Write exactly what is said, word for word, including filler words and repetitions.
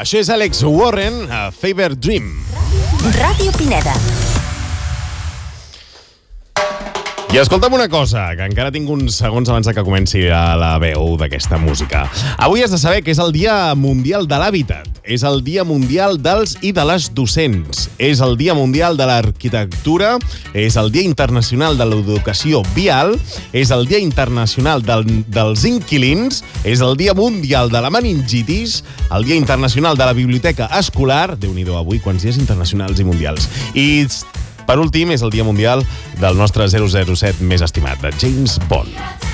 Això és Alex Warren, a Fever Dream. Ràdio Pineda. I escolta'm una cosa, que encara tinc uns segons abans que comenci la veu d'aquesta música. Avui has de saber que és el Dia Mundial de l'Hàbitat, és el Dia Mundial dels i de les docents, és el Dia Mundial de l'Arquitectura, és el Dia Internacional de l'Educació Vial, és el Dia Internacional del, dels Inquilins, és el Dia Mundial de la Meningitis, el Dia Internacional de la Biblioteca Escolar, Déu-n'hi-do avui, quants dies internacionals i mundials, i per últim és el Dia Mundial del nostre zero zero set més estimat, de James Bond.